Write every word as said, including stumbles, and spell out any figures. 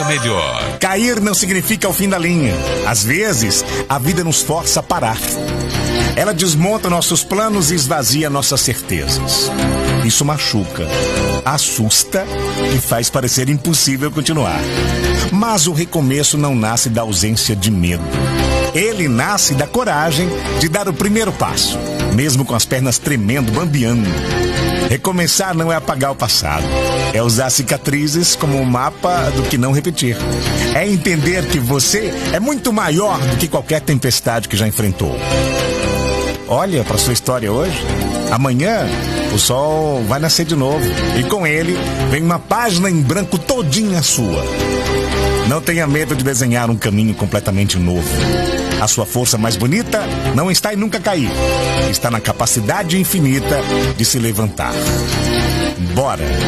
melhor. Cair não significa o fim da linha. Às vezes, a vida nos força a parar. Ela desmonta nossos planos e esvazia nossas certezas. Isso machuca, assusta e faz parecer impossível continuar. Mas o recomeço não nasce da ausência de medo. Ele nasce da coragem de dar o primeiro passo, mesmo com as pernas tremendo, bambeando. Recomeçar não é apagar o passado. É usar cicatrizes como um mapa do que não repetir. É entender que você é muito maior do que qualquer tempestade que já enfrentou. Olha para sua história hoje. Amanhã o sol vai nascer de novo. E com ele vem uma página em branco todinha sua. Não tenha medo de desenhar um caminho completamente novo. A sua força mais bonita não está em nunca cair. Está na capacidade infinita de se levantar. Bora!